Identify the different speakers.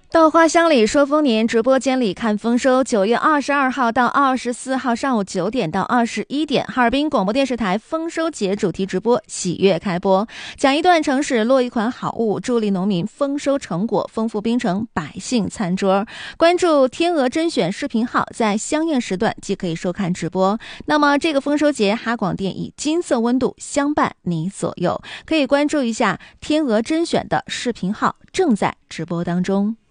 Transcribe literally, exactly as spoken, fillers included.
Speaker 1: 到花乡里说丰年直播间里看丰收，九月二十二号到二十四号上午九点到二十一点，哈尔滨广播电视台丰收节主题直播喜悦开播，讲一段城市落一款好物，助力农民丰收成果，丰富冰城百姓餐桌。关注天鹅甄选视频号，在相应时段即可以收看直播。那么这个丰收节，哈广电以金色温度相伴你左右，可以关注一下天鹅甄选的视频号，正在直播当中。